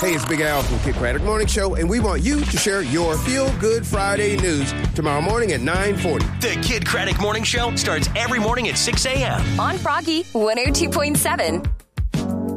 Hey, it's Big Al from Kid Craddock Morning Show, and we want you to share your Feel-Good Friday news tomorrow morning at 9:40. The Kid Craddock Morning Show starts every morning at 6 a.m. on Froggy 102.7.